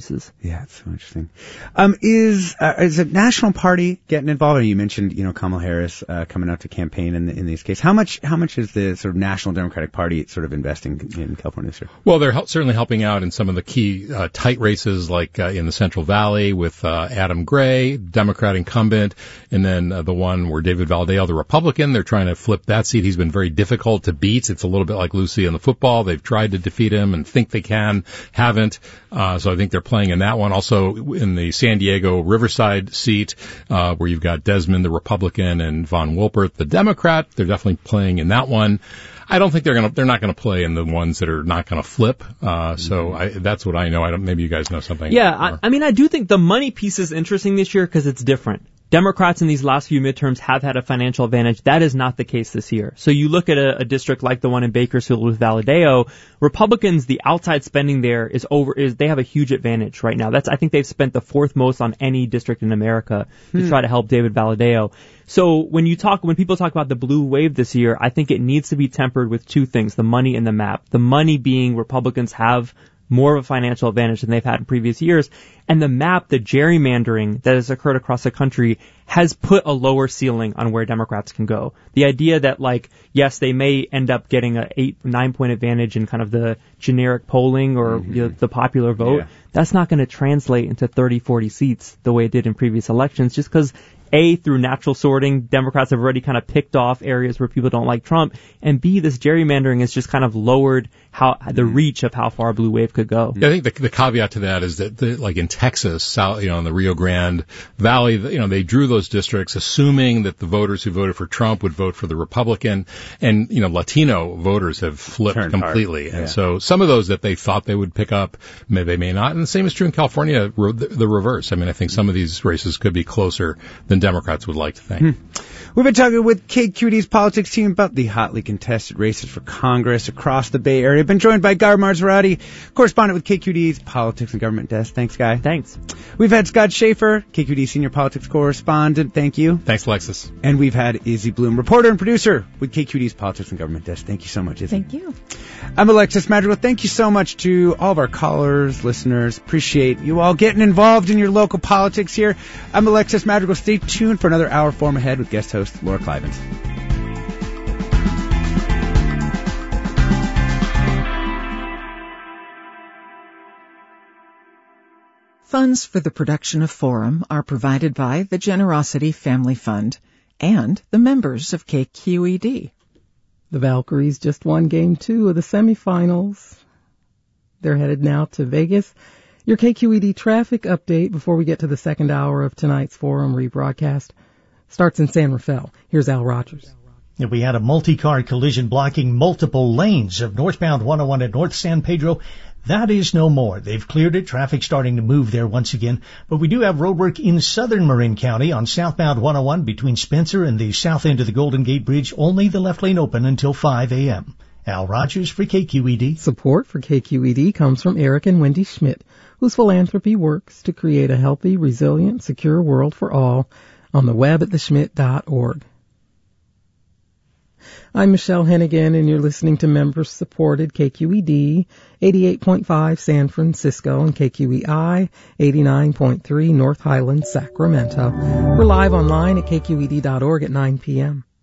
races. Yeah, it's so interesting. Is a National Party getting involved? You mentioned, Kamala Harris coming out to campaign in these cases. How much is the sort of National Democratic Party sort of investing in California this year? Well, they're certainly helping out in some of the key tight races, like in the Central Valley with Adam Gray, Democrat incumbent, and then the one where David Valadao, the Republican, they're trying to flip that seat. He's been very difficult to beat. It's a little bit like Lucy in the football. They've tried to defeat him and think they can, haven't. So I think they're playing in that one. Also in the San Diego Riverside seat, where you've got Desmond, the Republican, and Von Wilpert, the Democrat. They're definitely playing in that one. I don't think they're not going to play in the ones that are not going to flip. So that's what I know. Maybe you guys know something. Yeah, I do think the money piece is interesting this year because it's different. Democrats in these last few midterms have had a financial advantage. That is not the case this year. So you look at a district like the one in Bakersfield with Valadao, Republicans, the outside spending there they have a huge advantage right now. I think they've spent the fourth most on any district in America to try to help David Valadao. So when people talk about the blue wave this year, I think it needs to be tempered with two things, the money and the map. The money being Republicans have more of a financial advantage than they've had in previous years. And the map, the gerrymandering that has occurred across the country has put a lower ceiling on where Democrats can go. The idea that, yes, they may end up getting a 8-9 point advantage in kind of the generic polling or the popular vote, that's not going to translate into 30-40 seats the way it did in previous elections, just because through natural sorting, Democrats have already kind of picked off areas where people don't like Trump, and B, this gerrymandering has just kind of lowered the reach of how far a blue wave could go. Yeah, I think the caveat to that is that, like in Texas, in the Rio Grande Valley, they drew those districts assuming that the voters who voted for Trump would vote for the Republican, and Latino voters have flipped completely. And so some of those that they thought they would pick up, they may not. And the same is true in California, the reverse. I think some of these races could be closer than Democrats would like to think. We've been talking with KQED's politics team about the hotly contested races for Congress across the Bay Area. Been joined by Gar Marzorati, correspondent with KQED's Politics and Government Desk. Thanks, Guy. Thanks. We've had Scott Schaefer, KQED senior politics correspondent. Thank you. Thanks, Alexis. And we've had Izzy Bloom, reporter and producer with KQED's Politics and Government Desk. Thank you so much, Izzy. Thank you. I'm Alexis Madrigal. Thank you so much to all of our callers, listeners. Appreciate you all getting involved in your local politics here. I'm Alexis Madrigal. Stay tuned for another hour form ahead with guest host Laura Clivens. Funds for the production of Forum are provided by the Generosity Family Fund and the members of KQED. The Valkyries just won Game 2 of the semifinals. They're headed now to Vegas. Your KQED traffic update before we get to the second hour of tonight's Forum rebroadcast starts in San Rafael. Here's Al Rogers. We had a multi-car collision blocking multiple lanes of northbound 101 at North San Pedro. That is no more. They've cleared it. Traffic starting to move there once again. But we do have roadwork in southern Marin County on southbound 101 between Spencer and the south end of the Golden Gate Bridge. Only the left lane open until 5 a.m. Al Rogers for KQED. Support for KQED comes from Eric and Wendy Schmidt, whose philanthropy works to create a healthy, resilient, secure world for all on the web at theschmidt.org. I'm Michelle Hennigan, and you're listening to member-supported KQED 88.5 San Francisco and KQEI 89.3 North Highlands, Sacramento. We're live online at kqed.org at 9 p.m.